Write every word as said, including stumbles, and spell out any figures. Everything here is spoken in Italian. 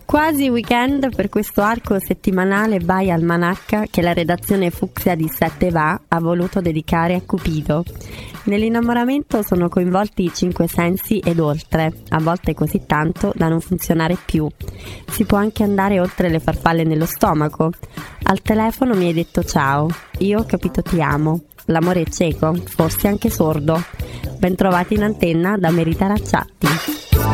Quasi weekend per questo arco settimanale by Almanacca che la redazione Fucsia di Sette Va ha voluto dedicare a Cupido. Nell'innamoramento sono coinvolti i cinque sensi ed oltre, a volte così tanto da non funzionare più. Si può anche andare oltre le farfalle nello stomaco. Al telefono mi hai detto ciao, io ho capito ti amo. L'amore è cieco, forse anche sordo. Bentrovati in antenna da Merita Racciatti.